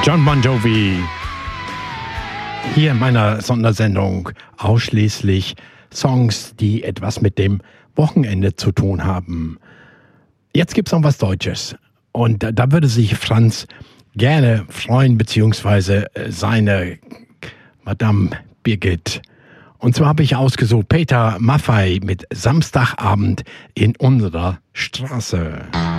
John Bon Jovi. Hier in meiner Sondersendung ausschließlich Songs, die etwas mit dem Wochenende zu tun haben. Jetzt gibt's noch was Deutsches. Und da würde sich Franz gerne freuen, beziehungsweise seine Madame Birgit. Und zwar habe ich ausgesucht Peter Maffay mit Samstagabend in unserer Straße.